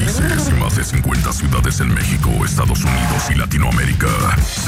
países y más de 50 ciudades en México, Estados Unidos y Latinoamérica.